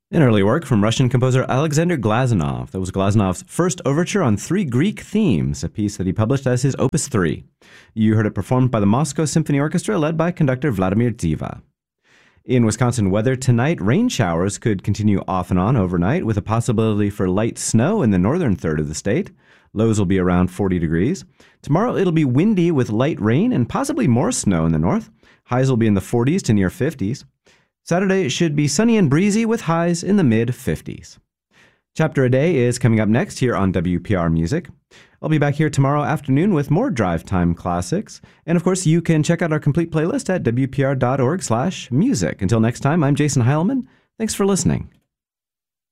An early work from Russian composer Alexander Glazunov. That was Glazunov's first overture on three Greek themes, a piece that he published as his Opus 3. You heard it performed by the Moscow Symphony Orchestra, led by conductor Vladimir Dziva. In Wisconsin weather tonight, rain showers could continue off and on overnight, with a possibility for light snow in the northern third of the state. Lows will be around 40 degrees. Tomorrow it'll be windy with light rain and possibly more snow in the north. Highs will be in the 40s to near 50s. Saturday should be sunny and breezy with highs in the mid-50s. Chapter a Day is coming up next here on WPR Music. I'll be back here tomorrow afternoon with more Drive Time classics. And of course, you can check out our complete playlist at wpr.org/music. Until next time, I'm Jason Heilman. Thanks for listening.